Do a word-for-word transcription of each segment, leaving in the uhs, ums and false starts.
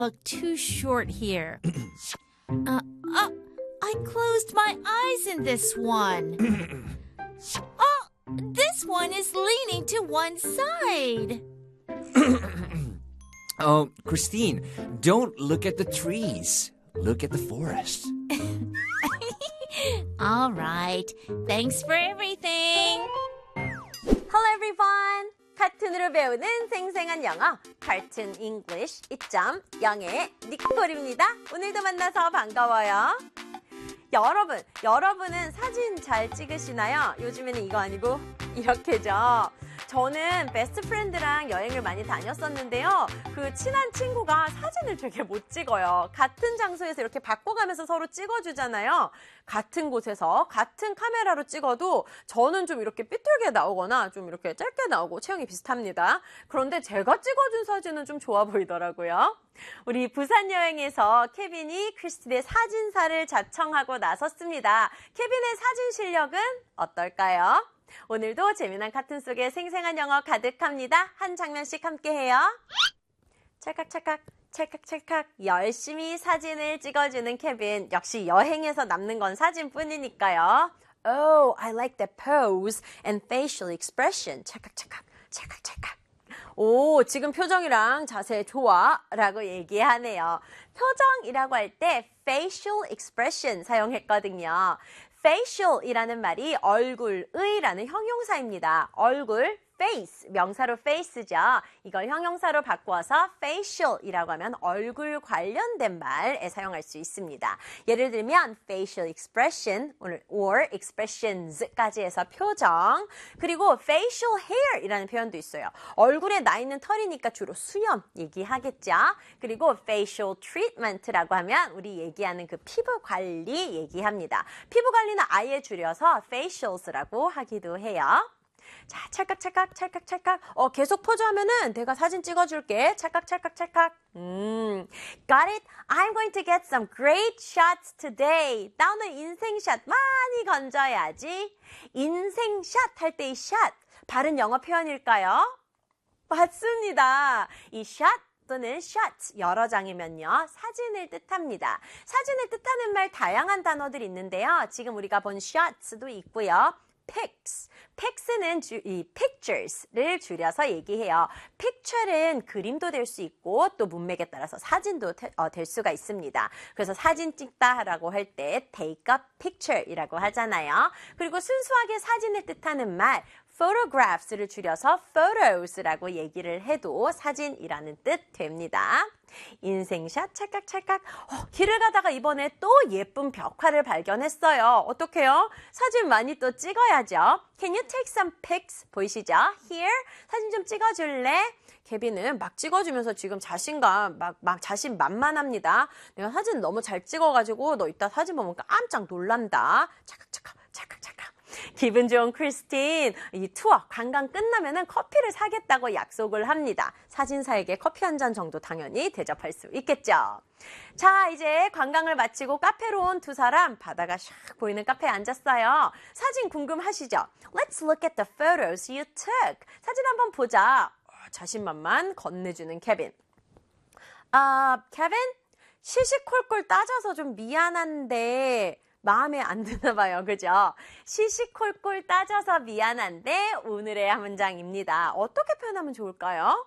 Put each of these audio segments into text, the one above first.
look too short here. uh, oh, I closed my eyes in this one. Oh, this one is leaning to one side. Oh, Christine, don't look at the trees. Look at the forest. All right. Thanks for everything. Hello everyone. 카툰으로 배우는 생생한 영어 Cartoon English 이 점 영의 니콜입니다. 오늘도 만나서 반가워요. 여러분, 여러분은 사진 잘 찍으시나요? 요즘에는 이거 아니고 이렇게죠. 저는 베스트 프렌드랑 여행을 많이 다녔었는데요. 그 친한 친구가 사진을 되게 못 찍어요. 같은 장소에서 이렇게 바꿔가면서 서로 찍어주잖아요. 같은 곳에서 같은 카메라로 찍어도 저는 좀 이렇게 삐뚤게 나오거나 좀 이렇게 짧게 나오고 체형이 비슷합니다. 그런데 제가 찍어준 사진은 좀 좋아 보이더라고요. 우리 부산 여행에서 케빈이 크리스틴의 사진사를 자청하고 나섰습니다. 케빈의 사진 실력은 어떨까요? 오늘도 재미난 카툰 속에 생생한 영어 가득합니다. 한 장면씩 함께해요. 찰칵찰칵 찰칵찰칵 열심히 사진을 찍어주는 케빈. 역시 여행에서 남는 건 사진뿐이니까요. Oh, I like the pose and facial expression. 찰칵찰칵 찰칵찰칵. 오, 지금 표정이랑 자세 좋아 라고 얘기하네요. 표정이라고 할 때 facial expression 사용했거든요. facial이라는 말이 얼굴의라는 형용사입니다. 얼굴, face, 명사로 face죠. 이걸 형용사로 바꾸어서 facial이라고 하면 얼굴 관련된 말에 사용할 수 있습니다. 예를 들면 facial expression or expressions까지 해서 표정, 그리고 facial hair이라는 표현도 있어요. 얼굴에 나 있는 털이니까 주로 수염 얘기하겠죠. 그리고 facial treatment라고 하면 우리 얘기하는 그 피부 관리 얘기합니다. 피부 관리는 아예 줄여서 facials라고 하기도 해요. 자, 찰칵찰칵 찰칵찰칵. 어, 계속 포즈하면은 내가 사진 찍어줄게. 찰칵찰칵찰칵. 음, got it? I'm going to get some great shots today. 나 오늘 인생샷 많이 건져야지. 인생샷 할 때 이 샷, 바른 영어 표현일까요? 맞습니다. 이 샷 또는 shot 여러 장이면요 사진을 뜻합니다. 사진을 뜻하는 말 다양한 단어들이 있는데요. 지금 우리가 본 shots도 있고요. pics, pics는 주, 이 pictures를 줄여서 얘기해요. picture는 그림도 될 수 있고 또 문맥에 따라서 사진도 태, 어, 될 수가 있습니다. 그래서 사진 찍다라고 할 때 take a picture이라고 하잖아요. 그리고 순수하게 사진을 뜻하는 말 photographs를 줄여서 photos라고 얘기를 해도 사진이라는 뜻 됩니다. 인생샷 찰칵찰칵. 어, 길을 가다가 이번에 또 예쁜 벽화를 발견했어요. 어떡해요? 사진 많이 또 찍어야죠. Can you take some pics? 보이시죠? Here. 사진 좀 찍어줄래? 케빈은 막 찍어주면서 지금 자신감, 막, 막 자신 만만합니다. 내가 사진 너무 잘 찍어가지고 너 이따 사진 보면 깜짝 놀란다. 찰칵찰칵 찰칵찰칵. 기분 좋은 크리스틴, 이 투어, 관광 끝나면은 커피를 사겠다고 약속을 합니다. 사진사에게 커피 한 잔 정도 당연히 대접할 수 있겠죠. 자, 이제 관광을 마치고 카페로 온 두 사람, 바다가 샥 보이는 카페에 앉았어요. 사진 궁금하시죠? Let's look at the photos you took. 사진 한번 보자. 자신만만 건네주는 케빈. 아, 케빈? 시시콜콜 따져서 좀 미안한데 마음에 안 드나 봐요. 그죠? 시시콜콜 따져서 미안한데 오늘의 한 문장입니다. 어떻게 표현하면 좋을까요?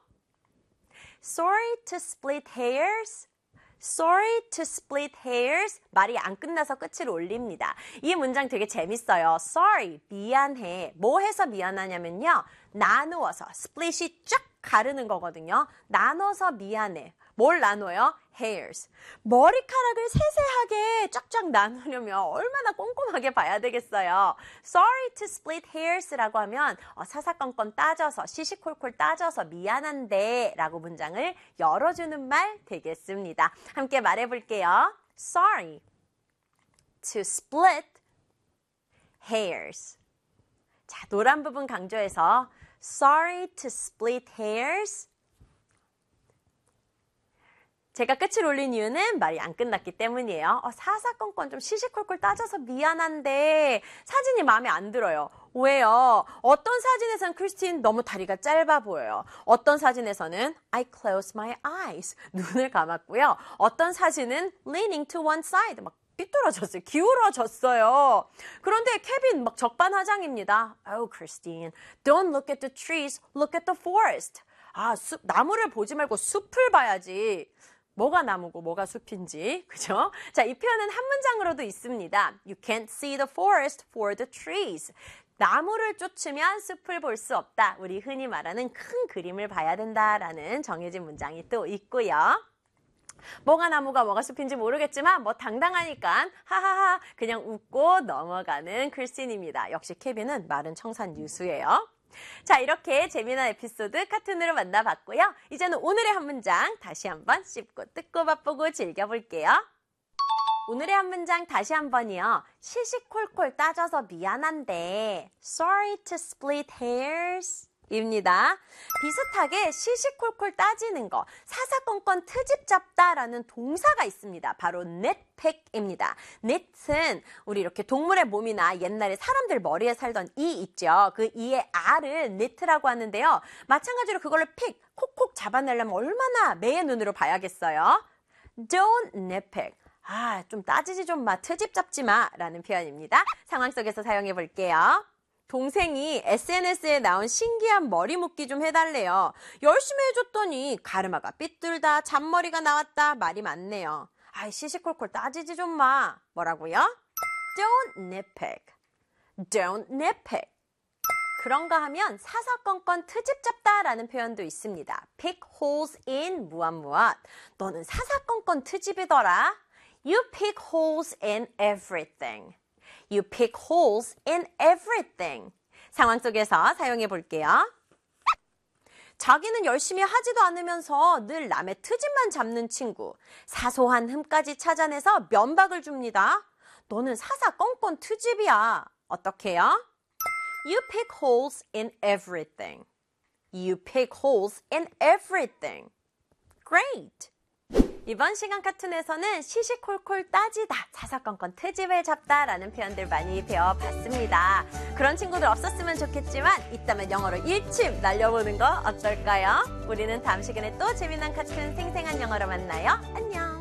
Sorry to split hairs. Sorry to split hairs. 말이 안 끝나서 끝을 올립니다. 이 문장 되게 재밌어요. Sorry, 미안해. 뭐 해서 미안하냐면요. 나누어서, split이 쫙 가르는 거거든요. 나눠서 미안해. 뭘 나눠요? hairs. 머리카락을 세세하게 쫙쫙 나누려면 얼마나 꼼꼼하게 봐야 되겠어요. Sorry to split hairs라고 하면 어, 사사건건 따져서 시시콜콜 따져서 미안한데 라고 문장을 열어주는 말 되겠습니다. 함께 말해볼게요. Sorry to split hairs. 자, 노란 부분 강조해서 Sorry to split hairs. 제가 끝을 올린 이유는 말이 안 끝났기 때문이에요. 어, 사사건건 좀 시시콜콜 따져서 미안한데 사진이 마음에 안 들어요. 왜요? 어떤 사진에서는 크리스틴 너무 다리가 짧아 보여요. 어떤 사진에서는 I close my eyes. 눈을 감았고요. 어떤 사진은 leaning to one side. 막 삐뚤어졌어요. 기울어졌어요. 그런데 케빈 막 적반하장입니다. Oh, Christine, don't look at the trees, look at the forest. 아, 숲, 나무를 보지 말고 숲을 봐야지. 뭐가 나무고 뭐가 숲인지, 그죠? 자, 이 표현은 한 문장으로도 있습니다. You can't see the forest for the trees. 나무를 쫓으면 숲을 볼 수 없다. 우리 흔히 말하는 큰 그림을 봐야 된다라는 정해진 문장이 또 있고요. 뭐가 나무가 뭐가 숲인지 모르겠지만 뭐 당당하니까 하하하 그냥 웃고 넘어가는 크리스틴입니다. 역시 케빈은 마른 청산 유수예요. 자, 이렇게 재미난 에피소드 카툰으로 만나봤고요. 이제는 오늘의 한 문장 다시 한번 씹고 뜯고 맛보고 즐겨볼게요. 오늘의 한 문장 다시 한번이요. 시시콜콜 따져서 미안한데 Sorry to split hairs 입니다. 비슷하게 시시콜콜 따지는 거, 사사건건 트집 잡다라는 동사가 있습니다. 바로 nitpick입니다. nit은 우리 이렇게 동물의 몸이나 옛날에 사람들 머리에 살던 이 있죠. 그 이의 알을 nit라고 하는데요. 마찬가지로 그걸로 pick, 콕콕 잡아내려면 얼마나 매의 눈으로 봐야겠어요. Don't nitpick. 아, 좀 따지지 좀 마, 트집 잡지 마 라는 표현입니다. 상황 속에서 사용해 볼게요. 동생이 에스엔에스에 나온 신기한 머리 묶기 좀 해달래요. 열심히 해줬더니 가르마가 삐뚤다, 잔머리가 나왔다 말이 많네요. 아이, 시시콜콜 따지지 좀 마. 뭐라고요? Don't nitpick. Don't nitpick. 그런가 하면 사사건건 트집 잡다라는 표현도 있습니다. Pick holes in 무엇 무엇. 너는 사사건건 트집이더라. You pick holes in everything. You pick holes in everything. 상황 속에서 사용해 볼게요. 자기는 열심히 하지도 않으면서 늘 남의 트집만 잡는 친구. 사소한 흠까지 찾아내서 면박을 줍니다. 너는 사사건건 트집이야. 어떻게 해요? You pick holes in everything. You pick holes in everything. Great! 이번 시간 카툰에서는 시시콜콜 따지다, 사사건건 트집을 잡다라는 표현들 많이 배워봤습니다. 그런 친구들 없었으면 좋겠지만 있다면 영어로 일침 날려보는 거 어떨까요? 우리는 다음 시간에 또 재미난 카툰 생생한 영어로 만나요. 안녕!